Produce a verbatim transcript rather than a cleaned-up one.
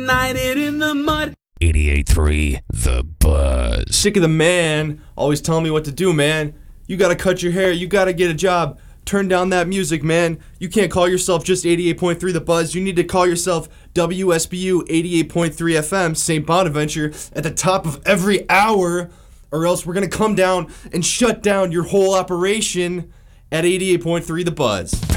United in the mud. eighty-eight point three The Buzz. Sick of the man always telling me what to do, man. You gotta cut your hair. You gotta get a job. Turn down that music, man. You can't call yourself just eighty-eight point three The Buzz. You need to call yourself W S B U eighty-eight point three F M, Saint Bonaventure, at the top of every hour, or else we're gonna come down and shut down your whole operation at eighty-eight point three The Buzz.